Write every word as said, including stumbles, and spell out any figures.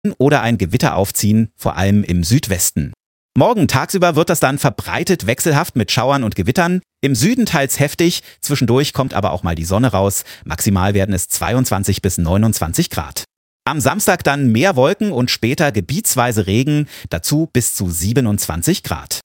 oder ein Gewitter aufziehen, vor allem im Südwesten. Morgen tagsüber wird das dann verbreitet wechselhaft mit Schauern und Gewittern. Im Süden teils heftig, zwischendurch kommt aber auch mal die Sonne raus. Maximal werden es zweiundzwanzig bis neunundzwanzig Grad. Am Samstag dann mehr Wolken und später gebietsweise Regen, dazu bis zu siebenundzwanzig Grad.